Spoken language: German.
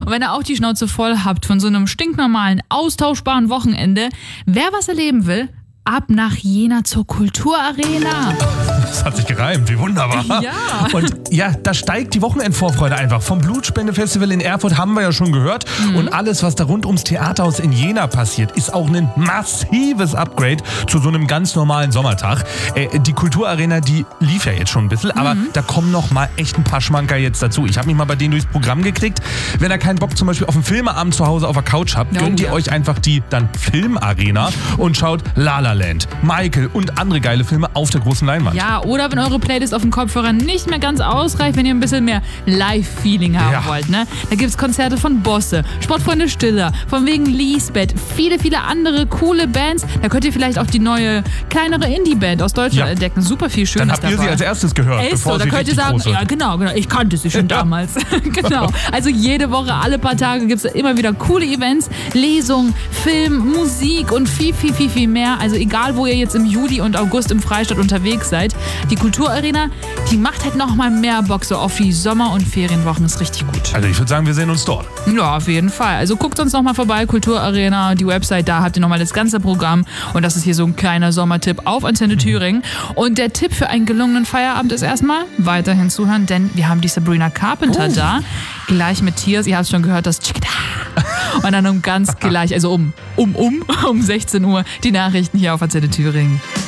Und wenn ihr auch die Schnauze voll habt von so einem stinknormalen, austauschbaren Wochenende, wer was erleben will, ab nach Jena zur Kulturarena. Das hat sich gereimt, wie wunderbar. Ja. Und ja, da steigt die Wochenendvorfreude einfach. Vom Blutspendefestival in Erfurt haben wir ja schon gehört. Und alles, was da rund ums Theaterhaus in Jena passiert, ist auch ein massives Upgrade zu so einem ganz normalen Sommertag. Die Kulturarena, die lief ja jetzt schon ein bisschen, aber da kommen noch mal echt ein paar Schmanker jetzt dazu. Ich habe mich mal bei denen durchs Programm geklickt. Wenn ihr keinen Bock zum Beispiel auf einen Filmeabend zu Hause auf der Couch habt, gönnt ihr euch einfach die dann Filmarena und schaut La La Land, Michael und andere geile Filme auf der großen Leinwand. Ja, oder wenn eure Playlist auf dem Kopfhörer nicht mehr ganz ausreicht, wenn ihr ein bisschen mehr Live-Feeling haben wollt, ne? Da gibt's Konzerte von Bosse, Sportfreunde Stiller, von wegen Lisbeth, viele, viele andere coole Bands. Da könnt ihr vielleicht auch die neue, kleinere Indie-Band aus Deutschland entdecken. Super viel Schönes dabei. Dann habt ihr sie als erstes gehört, bevor da könnt ihr sagen, ja genau, ich kannte sie schon damals. Genau. Also jede Woche, alle paar Tage gibt's immer wieder coole Events, Lesungen, Film, Musik und viel, viel, viel, viel mehr. Also egal, wo ihr jetzt im Juli und August im Freistaat unterwegs seid, die Kulturarena, die macht halt noch mal mehr Bock so auf die Sommer- und Ferienwochen. Ist richtig gut. Also ich würde sagen, wir sehen uns dort. Ja, auf jeden Fall. Also guckt uns noch mal vorbei, Kulturarena, die Website, da habt ihr noch mal das ganze Programm. Und das ist hier so ein kleiner Sommertipp auf Antenne Thüringen. Und der Tipp für einen gelungenen Feierabend ist erstmal weiterhin zuhören, denn wir haben die Sabrina Carpenter da. Gleich mit Tears, ihr habt schon gehört, das Chickada. Und dann um 16 Uhr die Nachrichten hier auf Antenne Thüringen.